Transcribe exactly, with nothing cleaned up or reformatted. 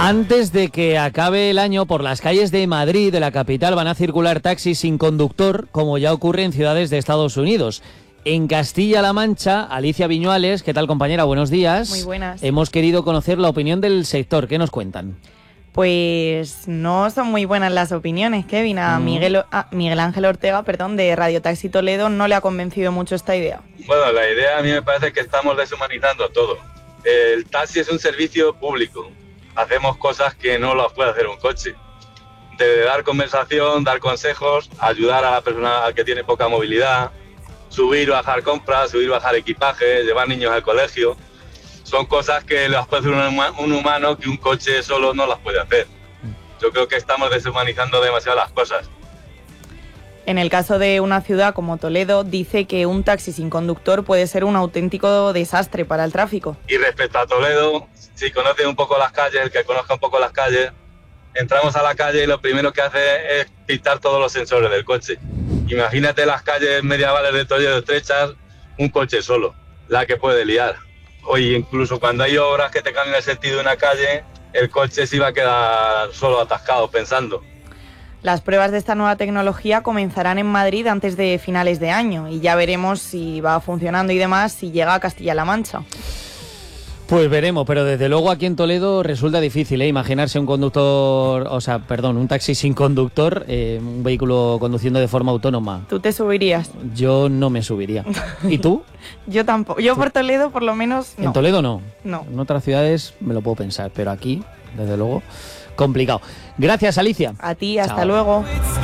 Antes de que acabe el año, por las calles de Madrid, de la capital, van a circular taxis sin conductor, como ya ocurre en ciudades de Estados Unidos. En Castilla-La Mancha, Alicia Viñuales, ¿qué tal, compañera? Buenos días. Muy buenas. Hemos querido conocer la opinión del sector. ¿Qué nos cuentan? Pues no son muy buenas las opiniones, Kevin. A Mm. Miguel, a Miguel Ángel Ortega, perdón, de Radio Taxi Toledo, no le ha convencido mucho esta idea. Bueno, la idea a mí me parece que estamos deshumanizando todo. El taxi es un servicio público. Hacemos cosas que no las puede hacer un coche. De dar conversación, dar consejos, ayudar a la persona que tiene poca movilidad, subir, bajar compras, subir, bajar equipaje, llevar niños al colegio. Son cosas que las puede hacer un, huma- un humano que un coche solo no las puede hacer. Yo creo que estamos deshumanizando demasiado las cosas. En el caso de una ciudad como Toledo, dice que un taxi sin conductor puede ser un auténtico desastre para el tráfico. Y respecto a Toledo, si conoce un poco las calles, el que conozca un poco las calles, entramos a la calle y lo primero que hace es quitar todos los sensores del coche. Imagínate las calles medievales de Toledo estrechas, un coche solo, la que puede liar. Oye, incluso cuando hay obras que te cambian el sentido de una calle, el coche se iba a quedar solo atascado pensando. Las pruebas de esta nueva tecnología comenzarán en Madrid antes de finales de año y ya veremos si va funcionando y demás, si llega a Castilla-La Mancha. Pues veremos, pero desde luego aquí en Toledo resulta difícil, ¿eh? Imaginarse un conductor, o sea, perdón, un taxi sin conductor, eh, un vehículo conduciendo de forma autónoma. ¿Tú te subirías? Yo no me subiría. ¿Y tú? Yo tampoco. Yo por Toledo, por lo menos, no. En Toledo no. No. En otras ciudades me lo puedo pensar, pero aquí, desde luego, complicado. Gracias, Alicia. A ti, hasta Chao. luego.